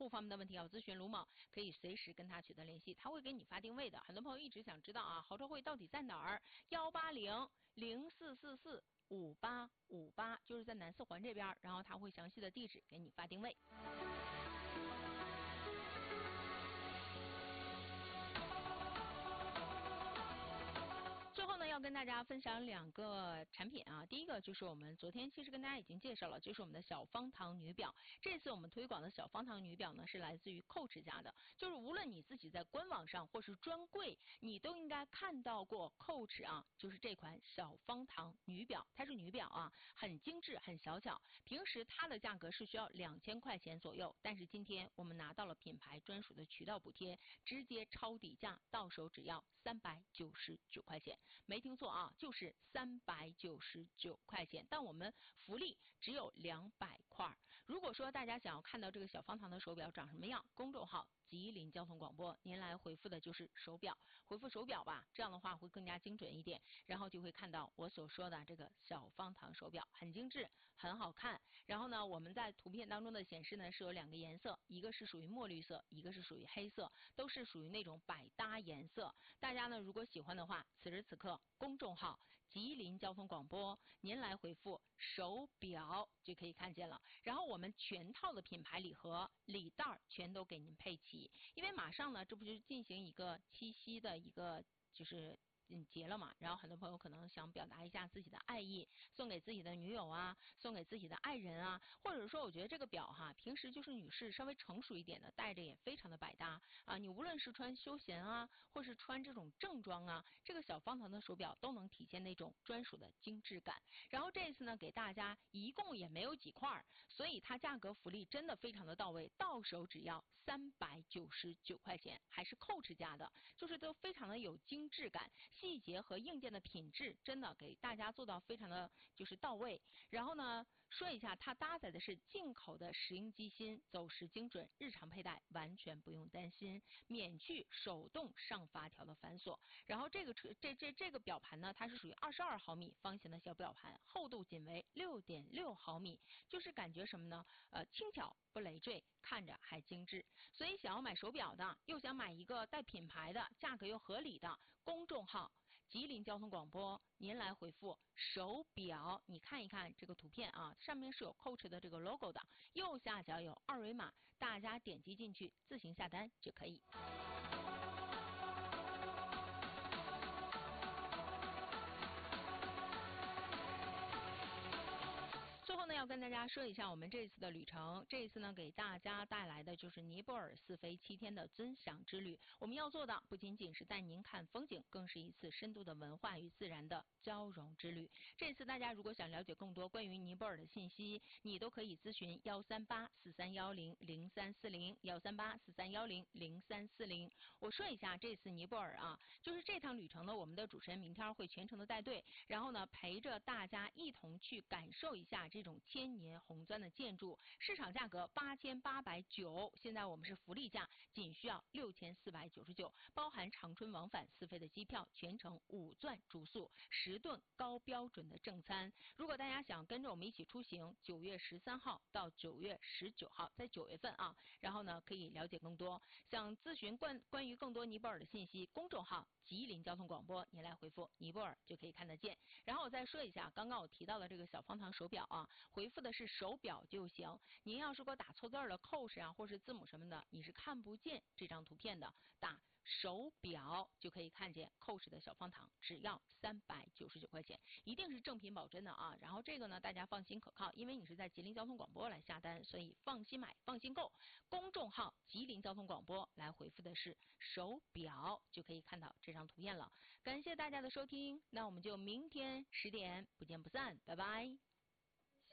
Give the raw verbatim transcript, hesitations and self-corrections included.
方面的问题要咨询卢某，可以随时跟他取得联系，他会给你发定位的。很多朋友一直想知道啊，豪车会到底在哪儿？幺八零零四四四五八五八，就是在南四环这边，然后他会详细的地址给你发定位。最后呢，要跟大家分享两个产品啊。第一个就是我们昨天其实跟大家已经介绍了，就是我们的小方糖女表。这次我们推广的小方糖女表呢，是来自于Coach家的。就是无论你自己在官网上或是专柜，你都应该看到过 Coach 啊，就是这款小方糖女表，它是女表啊，很精致，很小巧。平时它的价格是需要两千块钱左右，但是今天我们拿到了品牌专属的渠道补贴，直接超底价，到手只要三百九十九块钱。没听错啊，就是三百九十九块钱，但我们福利只有两百块。如果说大家想要看到这个小方糖的手表长什么样，公众号吉林交通广播，您来回复的就是手表，回复手表吧，这样的话会更加精准一点，然后就会看到我所说的这个小方糖手表，很精致，很好看。然后呢，我们在图片当中的显示呢是有两个颜色，一个是属于墨绿色，一个是属于黑色，都是属于那种百搭颜色。大家呢如果喜欢的话，此时此刻公众号吉林交通广播，您来回复手表就可以看见了。然后我们全套的品牌礼盒、礼袋全都给您配齐，因为马上呢，这不就是进行一个七夕的一个就是嗯节了嘛，然后很多朋友可能想表达一下自己的爱意，送给自己的女友啊，送给自己的爱人啊，或者说我觉得这个表哈，平时就是女士稍微成熟一点的戴着也非常的百搭啊，你无论是穿休闲啊，或是穿这种正装啊，这个小方糖的手表都能体现那种专属的精致感。然后这一次呢，给大家一共也没有几块，所以它价格福利真的非常的到位，到手只要三百九十九块钱，还是Coach家的，就是都非常的有精致感。细节和硬件的品质真的给大家做到非常的就是到位。然后呢，说一下它搭载的是进口的石英机芯，走时精准，日常佩戴完全不用担心，免去手动上发条的繁琐。然后这个这这这个表盘呢，它是属于二十二毫米方形的小表盘，厚度仅为六点六毫米，就是感觉什么呢？呃，轻巧不累赘，看着还精致。所以想要买手表的，又想买一个带品牌的，价格又合理的，公众号吉林交通广播，您来回复手表，你看一看这个图片啊，上面是有 Coach 的这个 logo 的，右下角有二维码，大家点击进去自行下单就可以。最后呢，要跟大家说一下我们这次的旅程。这一次呢，给大家带来的就是尼泊尔四飞七天的尊享之旅。我们要做的不仅仅是带您看风景，更是一次深度的文化与自然的交融之旅。这次大家如果想了解更多关于尼泊尔的信息，你都可以咨询幺三八四三幺零零三四零幺三八四三幺零零三四零。我说一下这次尼泊尔啊，就是这趟旅程呢，我们的主持人明天会全程的带队，然后呢陪着大家一同去感受一下这种千年红砖的建筑。市场价格八千八百九，现在我们是福利价，仅需要六千四百九十九，包含长春往返四飞的机票，全程五钻住宿，十顿高标准的正餐。如果大家想跟着我们一起出行，九月十三号到九月十九号，在九月份啊，然后呢可以了解更多。想咨询关关于更多尼泊尔的信息，公众号吉林交通广播，您来回复尼泊尔就可以看得见。然后我再说一下，刚刚我提到的这个小方糖手表啊，回复的是手表就行。您要是给我打错字了 ，Coach 啊，或是字母什么的，你是看不见这张图片的。打手表就可以看见 Coach 的小方糖，只要三百九十九块钱，一定是正品保真的啊。然后这个呢，大家放心可靠，因为你是在吉林交通广播来下单，所以放心买，放心购。公众号吉林交通广播来回复的是手表，就可以看到这张图片了。感谢大家的收听，那我们就明天十点不见不散，拜拜。